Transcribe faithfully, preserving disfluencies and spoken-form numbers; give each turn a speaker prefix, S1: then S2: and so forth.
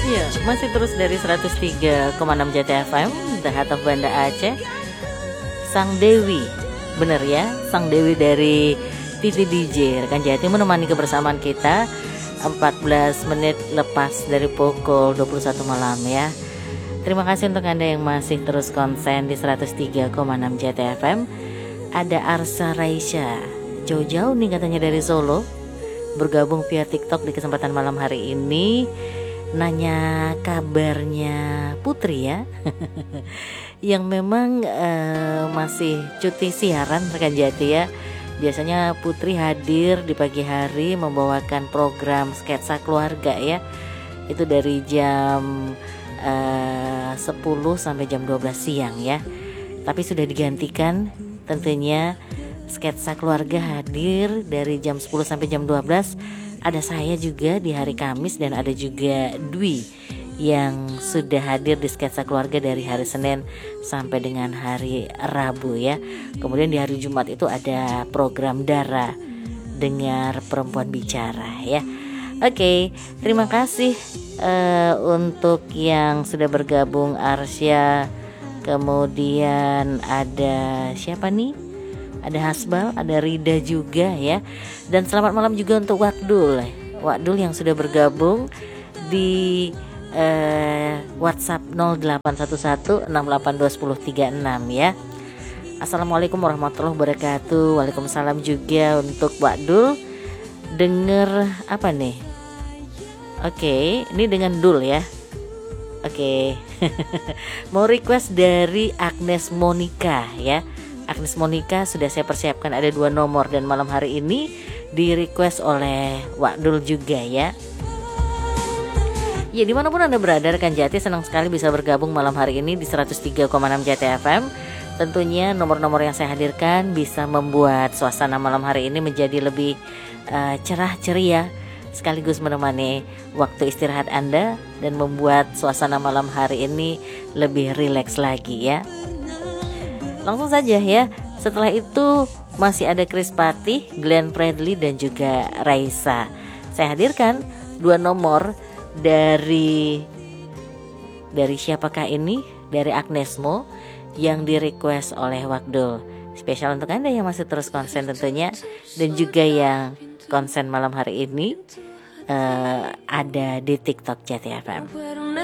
S1: Ya, masih terus dari seratus tiga koma enam J T F M, The Heart of Banda Aceh. Sang Dewi, bener ya, Sang Dewi dari Titi D J rekan Jati menemani kebersamaan kita empat belas menit lepas dari pukul dua puluh satu malam ya. Terima kasih untuk Anda yang masih terus konsen di seratus tiga koma enam J T F M. Ada Arsa Raisya, jauh-jauh nih katanya dari Solo, bergabung via TikTok di kesempatan malam hari ini. Nanya kabarnya Putri ya yang memang uh, masih cuti siaran rekan Jati ya. Biasanya Putri hadir di pagi hari membawakan program sketsa keluarga ya. Itu dari jam uh, sepuluh sampai jam dua belas siang ya. Tapi sudah digantikan tentunya sketsa keluarga hadir dari jam sepuluh sampai jam dua belas. Ada saya juga di hari Kamis dan ada juga Dwi yang sudah hadir di sketsa keluarga dari hari Senin sampai dengan hari Rabu ya. Kemudian di hari Jumat itu ada program Dara Dengar Perempuan Bicara ya. Oke, terima kasih uh, untuk yang sudah bergabung. Arsya, kemudian ada siapa nih? Ada Hasbal, ada Rida juga ya. Dan selamat malam juga untuk Wakdul Wakdul yang sudah bergabung di eh, WhatsApp nol delapan satu satu enam delapan dua satu nol tiga enam ya. Assalamualaikum warahmatullahi wabarakatuh. Waalaikumsalam juga untuk Wakdul. Dengar apa nih? Oke, ini dengan Dul ya. Oke. Mau request dari Agnes Monica ya. Agnes Monica sudah saya persiapkan, ada dua nomor dan malam hari ini di request oleh Wakdul juga ya. Ya dimanapun Anda berada rekan Jati, senang sekali bisa bergabung malam hari ini di seratus tiga koma enam J T F M. Tentunya nomor-nomor yang saya hadirkan bisa membuat suasana malam hari ini menjadi lebih uh, cerah ceria, sekaligus menemani waktu istirahat Anda dan membuat suasana malam hari ini lebih rileks lagi ya. Langsung saja ya. Setelah itu masih ada Chris Patih, Glenn Fredly dan juga Raisa. Saya hadirkan dua nomor dari dari siapakah ini? Dari Agnesmo yang di request oleh Wakdul. Spesial untuk Anda yang masih terus konsen tentunya, dan juga yang konsen malam hari ini uh, ada di TikTok J T F M.